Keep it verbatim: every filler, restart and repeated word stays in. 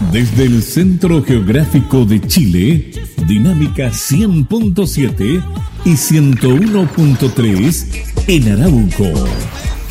Desde el Centro Geográfico de Chile, Dinámica cien punto siete y ciento uno punto tres en Arauco.